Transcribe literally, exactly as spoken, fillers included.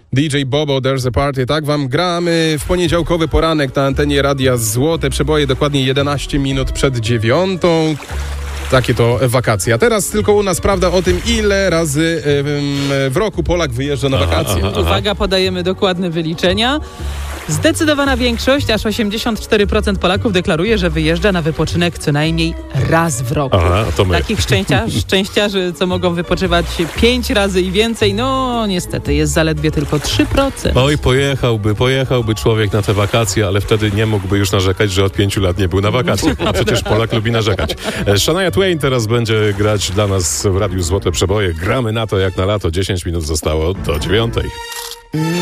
D J Bobo, There's a Party. Tak wam gramy w poniedziałkowy poranek na antenie Radia Złote Przeboje, dokładnie jedenaście minut przed dziewiątą. Takie to wakacje. A teraz tylko u nas prawda o tym, ile razy w roku Polak wyjeżdża na wakacje. Aha, aha. Uwaga, podajemy dokładne wyliczenia. Zdecydowana większość, aż osiemdziesiąt cztery procent Polaków deklaruje, że wyjeżdża na wypoczynek co najmniej raz w roku. Aha, to my. Takich szczęściarzy, szczęściarzy, co mogą wypoczywać pięć razy i więcej, no niestety jest zaledwie tylko trzy procent. Oj, pojechałby, pojechałby człowiek na te wakacje, ale wtedy nie mógłby już narzekać, że od pięciu lat nie był na wakacjach. A przecież Polak lubi narzekać. Shania Twain teraz będzie grać dla nas w Radiu Złote Przeboje. Gramy na to jak na lato. dziesięć minut zostało do dziewiątej.